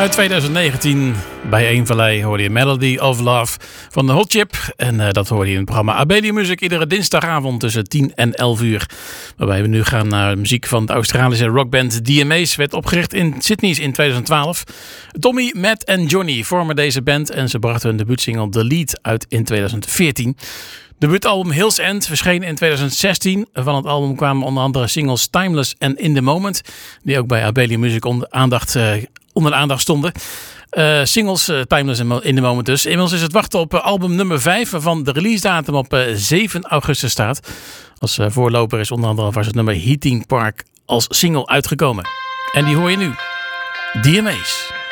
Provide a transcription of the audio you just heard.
Uit 2019 bij Eemvallei hoorde je Melody of Love van de Hot Chip. En dat hoorde je in het programma Abelia Music iedere dinsdagavond tussen 10 en 11 uur. Waarbij we nu gaan naar muziek van de Australische rockband DMA's. Werd opgericht in Sydney in 2012. Tommy, Matt en Johnny vormen deze band en ze brachten hun debuutsingle The Lead uit in 2014. Debuutalbum Hills End verscheen in 2016. Van het album kwamen onder andere singles Timeless en In The Moment, die ook bij Abelia Music onder de aandacht stonden. Singles Timeless en In The Moment dus. Inmiddels is het wachten op album nummer 5, waarvan de release datum op 7 augustus staat. Als voorloper is onder andere was het nummer Heating Park als single uitgekomen. En die hoor je nu. DMA's.